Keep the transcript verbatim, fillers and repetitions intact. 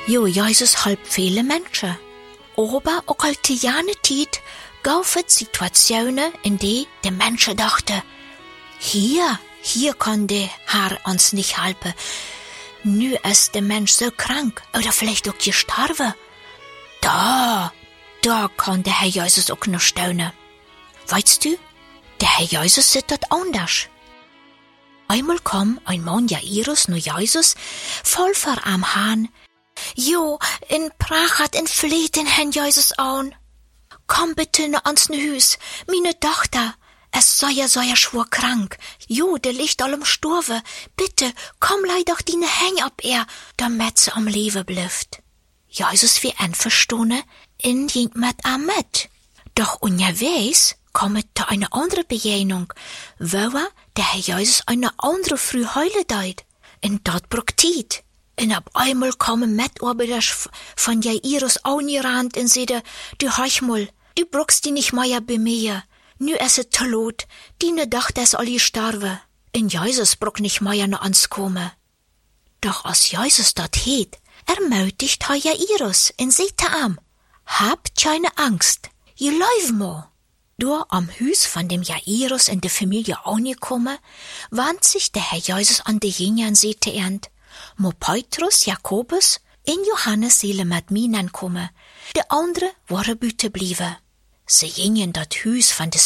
Jo, Jesus halb viele Menschen. Aber auch al te jane tijd gab es Situationen, in die die Menschen dachten, hier, hier kann der Herr uns nicht helfen. Nu ist der Mensch so krank oder vielleicht auch gestorben. Da, da kann der Herr Jesus auch noch staunen. Weißt du, der Herr Jesus sieht das anders. Einmal kam ein Mann Jairus nur Jesus, voll vor am Hahn. Jo, in Prag hat in Fleet den Herrn Jesus an. Komm bitte nach ans Hüs, meine Tochter. Es sei ja so ja schwor krank. Jo, der liegt all im Sturve. Bitte, komm leih doch dine Häng ab er, damit sie am Leben blüft. Jesus wie einverstanden, in ging mit am mit. Doch unterwegs kommt da eine andere Begegnung, wo er der Herr Jesus eine andere früh heule deit. In dort Broktit. Und ab einmal kommen Mitarbeiter von Jairus angerannt und sagen, du Heichmul, du brauchst die nicht mehr bei mir. Nu ist es tot, dine dacht es alle sterben. Und Jesus braucht nicht mehr nach uns kommen. Doch als Jesus dort heet, ermutigt er Jairus und sagt ihm, habt keine Angst, ihr läuft mal. Da am Hüs von dem Jairus in der Familie angekommen, wandt sich der Herr Jesus an die Jünger und sagte ernt, mo Petrus, Jakobus und Johannes sollen mit mir kommen, die andere waren büte blieben. Sie gingen dort Hüs von der